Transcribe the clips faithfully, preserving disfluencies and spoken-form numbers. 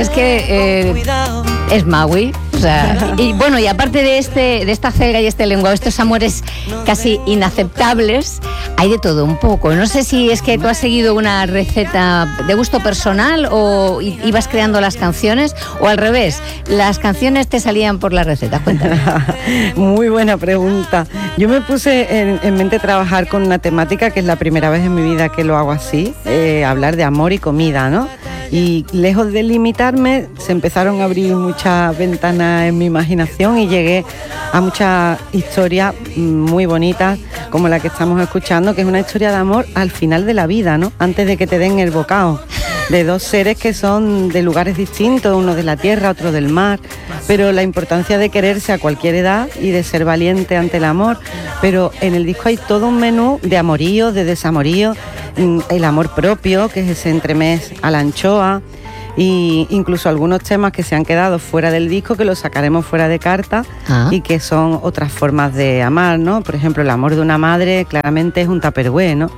Es que eh, es Maui. O sea, y bueno, y aparte de este, de esta celga y este lenguaje, estos amores casi inaceptables, hay de todo un poco. No sé si es que tú has seguido una receta de gusto personal o ibas creando las canciones, o al revés, las canciones te salían por la receta. Cuéntame. Muy buena pregunta. Yo me puse en, en mente trabajar con una temática que es la primera vez en mi vida que lo hago así, eh, hablar de amor y comida, ¿no? Y lejos de limitarme, se empezaron a abrir muchas ventanas en mi imaginación y llegué a muchas historias muy bonitas, como la que estamos escuchando, que es una historia de amor al final de la vida, ¿no? Antes de que te den el bocado, de dos seres que son de lugares distintos, uno de la tierra, otro del mar, pero la importancia de quererse a cualquier edad y de ser valiente ante el amor. Pero en el disco hay todo un menú de amoríos, de desamoríos, el amor propio, que es ese entremés a la anchoa, e incluso algunos temas que se han quedado fuera del disco, que los sacaremos fuera de carta, ah. y que son otras formas de amar, ¿no? Por ejemplo, el amor de una madre claramente es un tupperware, ¿no?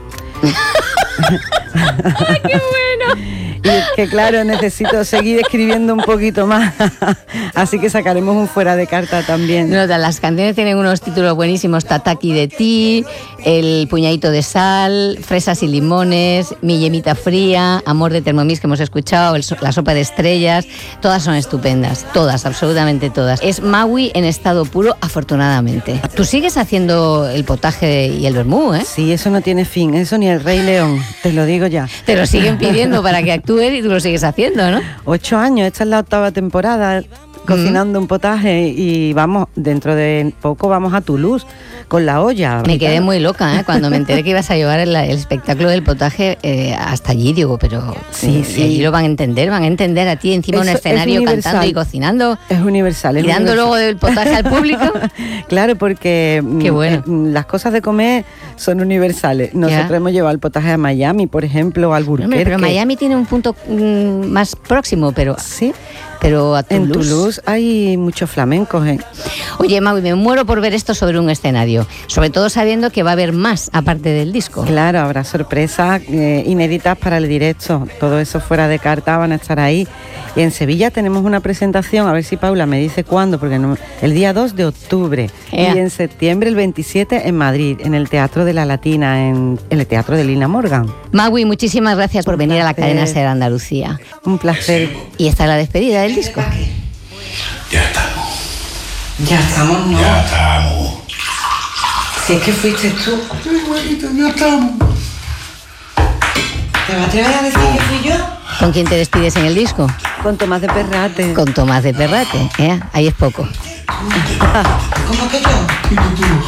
¡Ay, qué bueno! Y es que claro, necesito seguir escribiendo un poquito más, así que sacaremos un fuera de carta también. No, las canciones tienen unos títulos buenísimos: Tataki de ti, El puñadito de sal, Fresas y limones, Mi yemita fría, Amor de Thermomix, que hemos escuchado, el, La sopa de estrellas. Todas son estupendas, todas, absolutamente todas. Es Maui en estado puro, afortunadamente. Tú sigues haciendo el potaje y el vermú, ¿eh? Sí, eso no tiene fin, eso ni el Rey León, te lo digo ya. Te lo siguen pidiendo para que actúes y tú lo sigues haciendo, ¿no? Ocho años, esta es la octava temporada cocinando mm. un potaje, y vamos, dentro de poco vamos a Toulouse con la olla. Me quedé muy loca, ¿eh? Cuando me enteré que ibas a llevar el, el espectáculo del potaje eh, hasta allí, digo, pero sí, sí. allí lo van a entender, van a entender a ti encima de un escenario cantando y cocinando. Es universal. Es y dando universal. Luego del potaje al público. Claro, porque Qué bueno. eh, las cosas de comer son universales. Nosotros ya. hemos llevado el potaje a Miami, por ejemplo, o al Albuquerque. No, pero Miami tiene un punto mm, más próximo, pero... Sí. Pero a Toulouse. En Toulouse hay muchos flamencos, ¿eh? Oye, Maui, me muero por ver esto sobre un escenario, sobre todo sabiendo que va a haber más aparte del disco. Claro, habrá sorpresas eh, inéditas para el directo, todo eso fuera de carta van a estar ahí. Y en Sevilla tenemos una presentación, a ver si Paula me dice cuándo, porque no, el día dos de octubre, yeah. y en septiembre el veintisiete en Madrid, en el Teatro de la Latina, en, en el Teatro de Lina Morgan. Maui, muchísimas gracias por venir a la cadena SER Andalucía. Un placer. Y esta es la despedida del disco. Ya estamos. Ya estamos, ¿no? Ya estamos. Si es que fuiste tú. Sí, güeyito, ya estamos. ¿Te atreves a decir que fui yo? ¿Con quién te despides en el disco? Con Tomás de Perrate. Con Tomás de Perrate, ¿eh? Ahí es poco. ¿Cómo que yo?